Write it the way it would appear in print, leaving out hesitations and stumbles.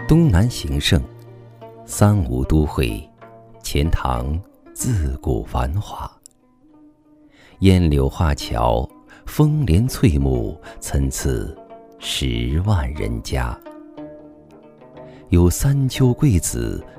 东南形胜，三吴都会，钱塘自古繁华。烟柳画桥，风帘翠幕，参差10万人家。有三秋桂子，